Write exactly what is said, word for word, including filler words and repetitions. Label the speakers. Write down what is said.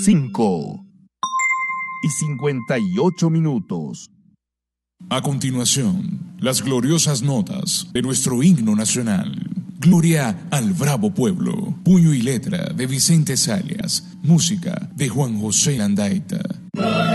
Speaker 1: cinco y cincuenta y ocho minutos.
Speaker 2: A continuación, las gloriosas notas de nuestro himno nacional. Gloria al bravo pueblo. Puño y letra de Vicente Salias. Música de Juan José Landaeta.